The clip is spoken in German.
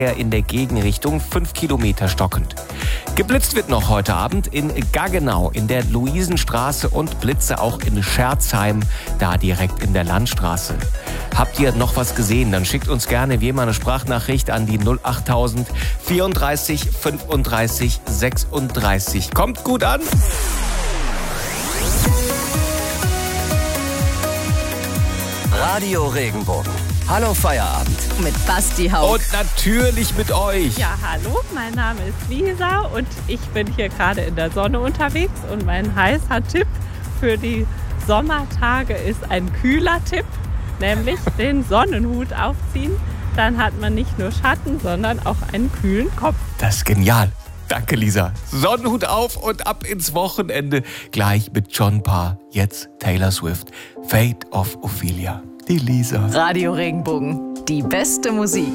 in der Gegenrichtung 5 Kilometer stockend. Geblitzt wird noch heute Abend in Gaggenau in der Luisenstraße und Blitze auch in Scherzheim, da direkt in der Landstraße. Habt ihr noch was gesehen? Dann schickt uns gerne wie immer eine Sprachnachricht an die 08000 34 35 36. Kommt gut an! Radio Regenbogen. Hallo Feierabend. Mit Basti Haupt. Und natürlich mit euch. Ja, hallo, mein Name ist Lisa und ich bin hier gerade in der Sonne unterwegs und mein heißer Tipp für die Sommertage ist ein kühler Tipp, nämlich den Sonnenhut aufziehen. Dann hat man nicht nur Schatten, sondern auch einen kühlen Kopf. Das ist genial. Danke, Lisa. Sonnenhut auf und ab ins Wochenende. Gleich mit John Parr. Jetzt Taylor Swift. Fate of Ophelia. Die Lisa. Radio Regenbogen. Die beste Musik.